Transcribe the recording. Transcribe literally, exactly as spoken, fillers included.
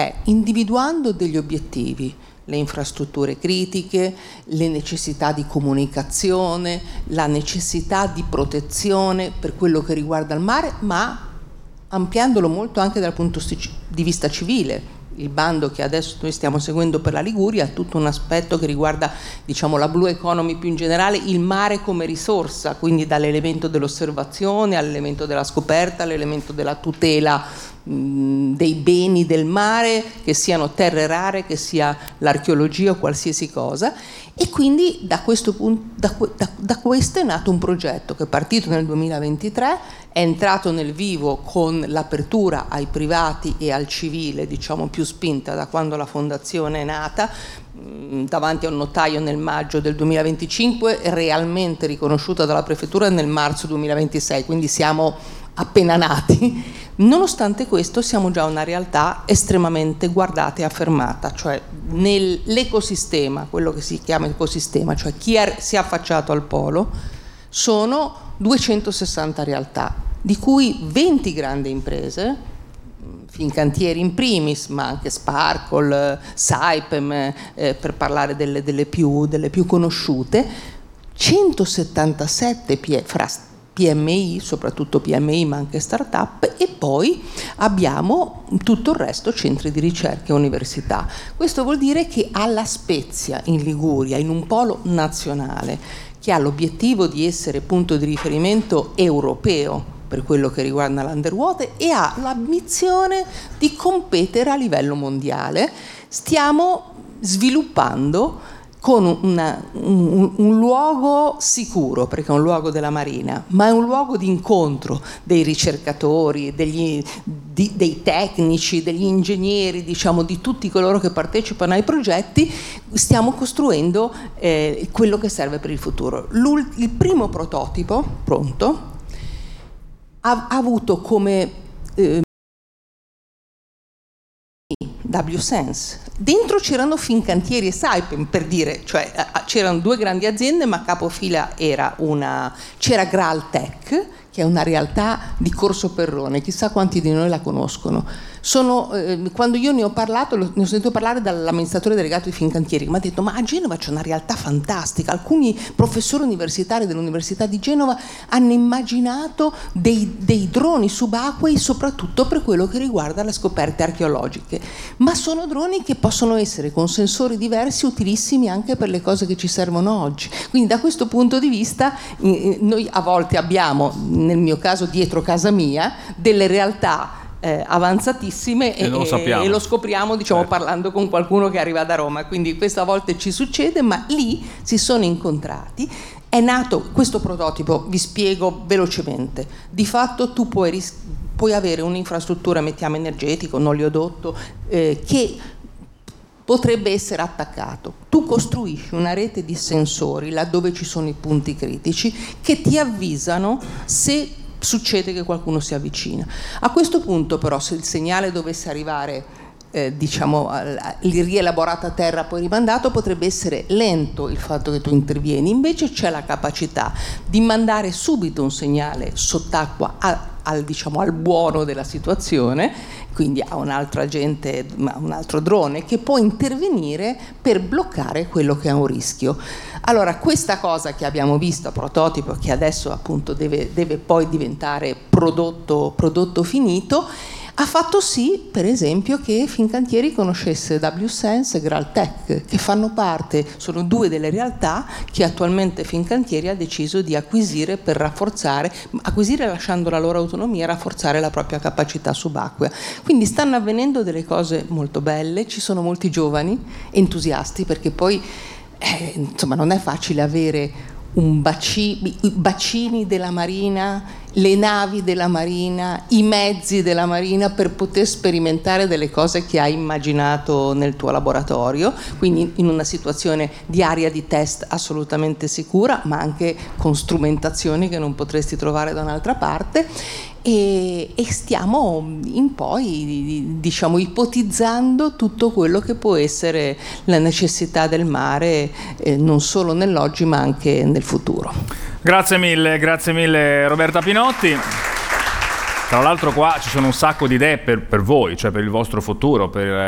è individuando degli obiettivi, le infrastrutture critiche, le necessità di comunicazione, la necessità di protezione per quello che riguarda il mare, ma ampliandolo molto anche dal punto di vista civile. Il bando che adesso noi stiamo seguendo per la Liguria ha tutto un aspetto che riguarda, diciamo, la blue economy più in generale, il mare come risorsa, quindi dall'elemento dell'osservazione all'elemento della scoperta, all'elemento della tutela mh, dei beni del mare, che siano terre rare, che sia l'archeologia o qualsiasi cosa. E quindi da questo, punto, da, da, da questo è nato un progetto che è partito nel duemilaventitré, è entrato nel vivo con l'apertura ai privati e al civile, diciamo più spinta da quando la fondazione è nata, mh, davanti a un notaio nel maggio del duemilaventicinque, realmente riconosciuta dalla prefettura nel marzo duemilaventisei, quindi siamo appena nati. Nonostante questo siamo già una realtà estremamente guardata e affermata, cioè nell'ecosistema, quello che si chiama ecosistema, cioè chi è, si è affacciato al polo, sono duecentosessanta realtà, di cui venti grandi imprese, Fincantieri in primis, ma anche Sparkle, Saipem, eh, per parlare delle, delle, più, delle più conosciute, centosettantasette P- fra P M I, soprattutto P M I ma anche start-up, e poi abbiamo tutto il resto centri di ricerca e università. Questo vuol dire che a La Spezia, in Liguria, in un polo nazionale che ha l'obiettivo di essere punto di riferimento europeo per quello che riguarda l'underwater e ha l'ambizione di competere a livello mondiale, stiamo sviluppando con una, un, un luogo sicuro, perché è un luogo della Marina, ma è un luogo di incontro dei ricercatori, degli, di, dei tecnici, degli ingegneri, diciamo di tutti coloro che partecipano ai progetti. Stiamo costruendo eh, quello che serve per il futuro. L'ul- il primo prototipo, pronto, ha, ha avuto come eh, WSense. Dentro c'erano Fincantieri e Saipem, per dire, cioè c'erano due grandi aziende, ma capofila era una, c'era Graaltech, che è una realtà di Corso Perrone, chissà quanti di noi la conoscono. Sono, eh, quando io ne ho parlato, ne ho sentito parlare dall'amministratore delegato di Fincantieri, che mi ha detto: ma a Genova c'è una realtà fantastica, alcuni professori universitari dell'Università di Genova hanno immaginato dei, dei droni subacquei, soprattutto per quello che riguarda le scoperte archeologiche, ma sono droni che possono essere con sensori diversi utilissimi anche per le cose che ci servono oggi. Quindi da questo punto di vista eh, noi a volte abbiamo, nel mio caso dietro casa mia, delle realtà Eh, avanzatissime e, e, lo e lo scopriamo, diciamo, certo, parlando con qualcuno che arriva da Roma. Quindi questa volta ci succede, ma lì si sono incontrati. È nato questo prototipo, vi spiego velocemente. Di fatto tu puoi, ris- puoi avere un'infrastruttura, mettiamo energetico, un oleodotto, eh, che potrebbe essere attaccato. Tu costruisci una rete di sensori laddove ci sono i punti critici che ti avvisano se succede che qualcuno si avvicina. A questo punto però, se il segnale dovesse arrivare eh, diciamo il rielaborato a terra poi rimandato, potrebbe essere lento il fatto che tu intervieni. Invece c'è la capacità di mandare subito un segnale sott'acqua a, al, diciamo, al buono della situazione, quindi a un altro agente, un altro drone che può intervenire per bloccare quello che è un rischio. Allora, questa cosa che abbiamo visto a prototipo, che adesso appunto deve, deve poi diventare prodotto, prodotto finito, ha fatto sì, per esempio, che Fincantieri conoscesse WSense e Graaltech, che fanno parte, sono due delle realtà che attualmente Fincantieri ha deciso di acquisire per rafforzare, acquisire lasciando la loro autonomia, rafforzare la propria capacità subacquea. Quindi stanno avvenendo delle cose molto belle, ci sono molti giovani entusiasti, perché poi eh, insomma non è facile avere un baci, i bacini della Marina, le navi della Marina, i mezzi della Marina per poter sperimentare delle cose che hai immaginato nel tuo laboratorio, quindi in una situazione di area di test assolutamente sicura, ma anche con strumentazioni che non potresti trovare da un'altra parte. E, e stiamo in poi, diciamo, ipotizzando tutto quello che può essere la necessità del mare, eh, non solo nell'oggi ma anche nel futuro. Grazie mille, grazie mille Roberta Pinotti. Tra l'altro qua ci sono un sacco di idee per, per voi, cioè per il vostro futuro, per